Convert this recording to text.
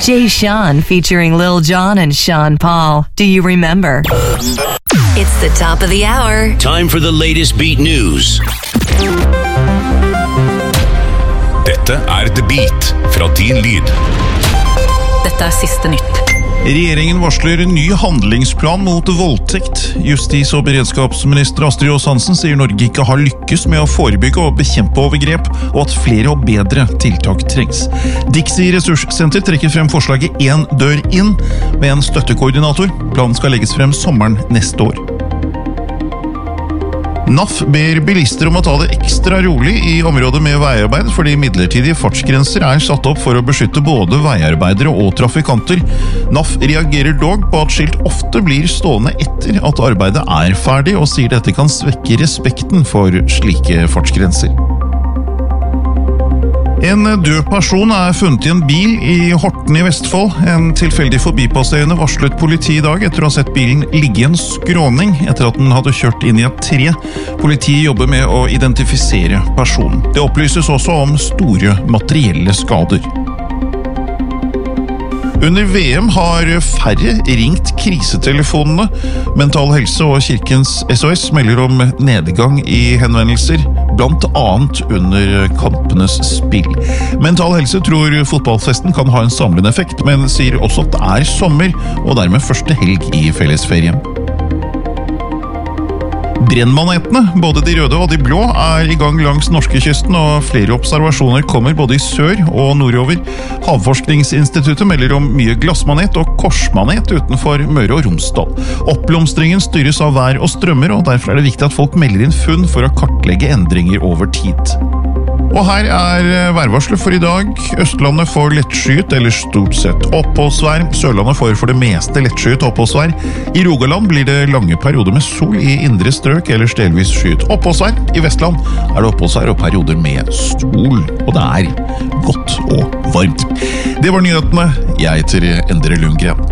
Jay Sean featuring Lil Jon and Sean Paul. Do you remember? It's the top of the hour. Time for the latest beat news. Dette The Beat fra Din Lyd. Dette siste nytt. Regjeringen varsler en ny handlingsplan mot voldtekt. Justis- og beredskapsminister Astrid Aas Hansen sier Norge ikke har lykkes med å forebygge og bekjempe overgrep, og at flere og bedre tiltak trengs. Dixie Ressurssenter trekker frem forslaget «En dør inn» med en støttekoordinator. Planen skal legges frem sommeren neste år. NAF ber bilister om å ta det ekstra rolig i området med veiarbeid, fordi midlertidige fartsgrenser satt opp for å beskytte både veiarbeidere og trafikanter. NAF reagerer dog på at skilt ofte blir stående etter at arbeidet ferdig, og sier dette kan svekke respekten for slike fartsgrenser. En død person funnet i en bil i Horten i Vestfold. En tilfeldig forbipasserende varslet politi i dag etter å ha sett bilen ligge i en skråning etter at den hadde kjørt inn i et tre. Politiet jobber med å identifisere personen. Det opplyses også om store materielle skader. Under VM har færre ringt krisetelefonene. Mental Helse og Kirkens SOS melder om nedgang i henvendelser, blant annet under kampenes spill. Mental Helse tror fotballfesten kan ha en samlende effekt, men sier også at det sommer, og dermed første helg i fellesferien. Brennmanetene, både de røde og de blå, i gang langs norskekysten, og flere observasjoner kommer både i sør og nordover. Havforskningsinstituttet melder om mye glassmanet og korsmanet utenfor Møre og Romsdal. Oppblomstringen styres av vær og strømmer, og derfor det viktig at folk melder inn funn for å kartlegge endringer over tid. Og her værvarslet for i dag. Østlandet får lettskyet eller stort sett oppholdsvær. Sørlandet får for det meste lettskyet oppholdsvær. I Rogaland blir det lange perioder med sol i indre strøk eller delvis skyet oppholdsvær. I Vestland det oppholdsvær og perioder med sol, og det godt og varmt. Det var nyhetene. Jeg heter Endre Lundgren.